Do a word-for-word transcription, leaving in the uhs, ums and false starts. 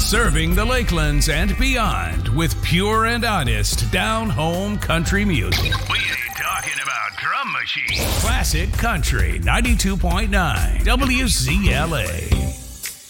Serving the Lakelands and beyond with pure and honest down-home country music. We ain't talking about drum machines. Classic Country ninety-two point nine W Z L A.